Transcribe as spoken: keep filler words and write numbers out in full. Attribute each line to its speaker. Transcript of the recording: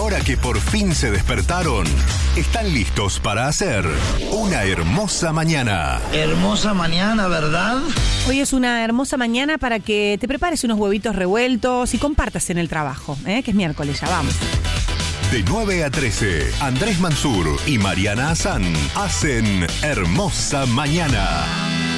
Speaker 1: ahora que por fin se despertaron, están listos para hacer una hermosa mañana.
Speaker 2: Hermosa mañana, ¿verdad?
Speaker 3: Hoy es una hermosa mañana para que te prepares unos huevitos revueltos y compartas en el trabajo, ¿eh? Que es miércoles, ya vamos.
Speaker 1: De nueve a trece, Andrés Mansur y Mariana Hassan hacen Hermosa Mañana.